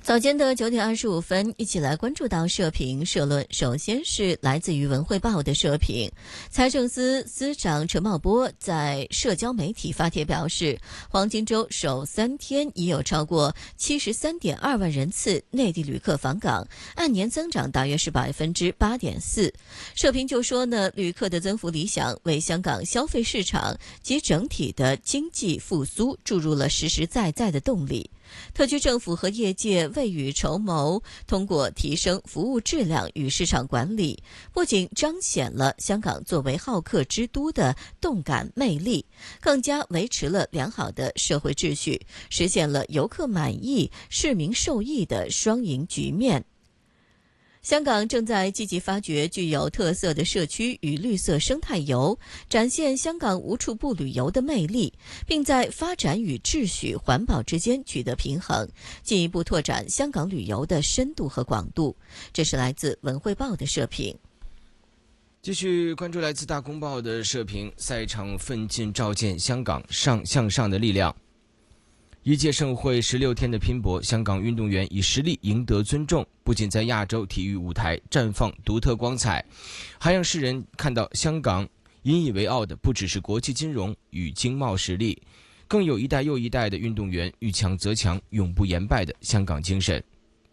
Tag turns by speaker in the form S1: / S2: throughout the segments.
S1: 早间的9点25分，一起来关注到社评社论。首先是来自于文汇报的社评，财政司司长陈茂波在社交媒体发帖表示，黄金周首3天已有超过73.2万人次内地旅客访港，按年增长大约是8.4%。社评就说呢，旅客的增幅理想，为香港消费市场及整体的经济复苏注入了实实在在的动力。特区政府和业界未雨绸缪，通过提升服务质量与市场管理，不仅彰显了香港作为好客之都的动感魅力，更加维持了良好的社会秩序，实现了游客满意、市民受益的双赢局面。香港正在积极发掘具有特色的社区与绿色生态游，展现香港无处不旅游的魅力，并在发展与秩序环保之间取得平衡，进一步拓展香港旅游的深度和广度。这是来自文汇报的社评。
S2: 继续关注来自大公报的社评，赛场奋进照见香港向上的力量。一届盛会16天的拼搏，香港运动员以实力赢得尊重，不仅在亚洲体育舞台绽放独特光彩，还让世人看到香港引以为傲的不只是国际金融与经贸实力，更有一代又一代的运动员遇强则强、永不言败的香港精神。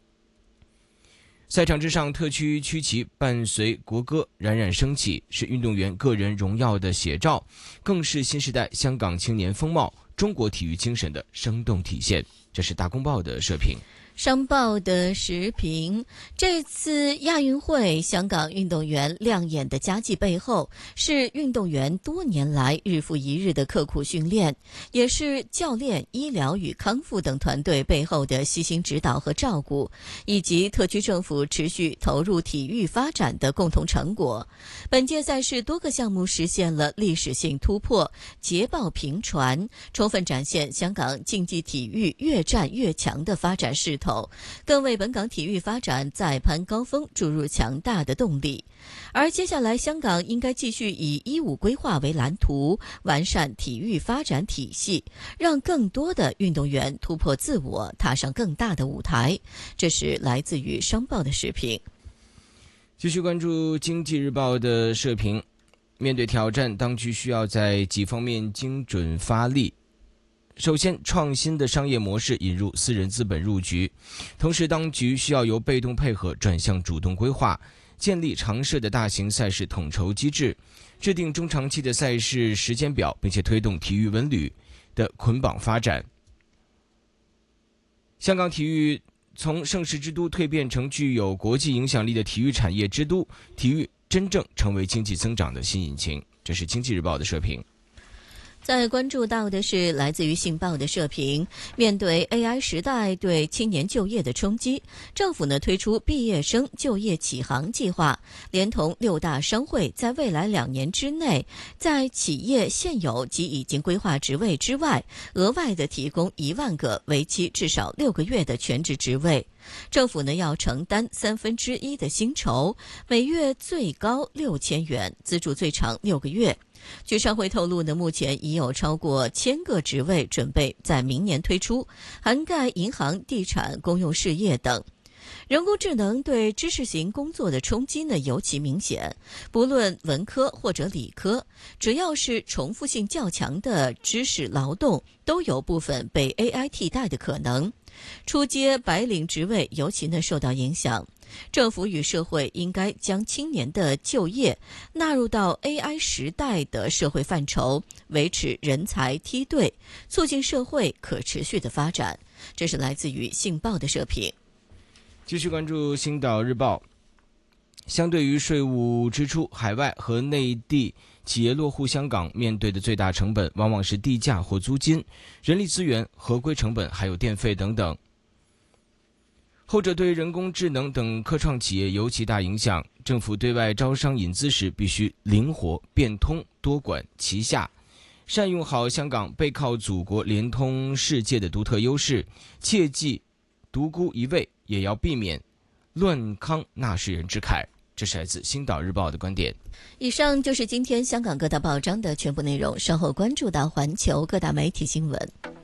S2: 赛场之上，特区区旗伴随国歌冉冉升起，是运动员个人荣耀的写照，更是新时代香港青年风貌、中国体育精神的生动体现。这是大公报的社评。
S1: 商报的时评，这次亚运会香港运动员亮眼的佳绩背后，是运动员多年来日复一日的刻苦训练，也是教练、医疗与康复等团队背后的悉心指导和照顾，以及特区政府持续投入体育发展的共同成果。本届赛事多个项目实现了历史性突破，捷报频传，充分展现香港竞技体育越战越强的发展势头，更为本港体育发展再攀高峰注入强大的动力。而接下来，香港应该继续以15规划为蓝图，完善体育发展体系，让更多的运动员突破自我，踏上更大的舞台。这是来自于商报的时评。
S2: 继续关注经济日报的社评，面对挑战，当局需要在几方面精准发力。首先，创新的商业模式引入私人资本入局，同时当局需要由被动配合转向主动规划，建立常设的大型赛事统筹机制，制定中长期的赛事时间表，并且推动体育文旅的捆绑发展。香港体育从盛世之都蜕变成具有国际影响力的体育产业之都，体育真正成为经济增长的新引擎。这是经济日报的社评。
S1: 再关注到的是来自于信报的社评，面对 AI 时代对青年就业的冲击，政府推出毕业生就业启航计划，连同6大商会在未来2年之内，在企业现有及已经规划职位之外，额外的提供1万个为期至少6个月的全职职位。政府要承担1/3的薪酬，每月最高6000元，资助最长6个月。据商会透露目前已有超过1000个职位准备在明年推出，涵盖银行、地产、公用事业等。人工智能对知识型工作的冲击尤其明显，不论文科或者理科，只要是重复性较强的知识劳动，都有部分被 AI 替代的可能。初阶白领职位尤其受到影响。政府与社会应该将青年的就业纳入到 AI 时代的社会范畴，维持人才梯队，促进社会可持续的发展。这是来自于信报的社评。
S2: 继续关注星岛日报，相对于税务支出，海外和内地企业落户香港面对的最大成本往往是地价或租金、人力资源、合规成本还有电费等等。后者对人工智能等科创企业尤其大影响，政府对外招商引资时必须灵活变通，多管齐下，善用好香港背靠祖国联通世界的独特优势，切忌独孤一味，也要避免乱慷纳税人之慨。这是来自《星岛日报》的观点。
S1: 以上就是今天香港各大报章的全部内容，稍后关注到环球各大媒体新闻。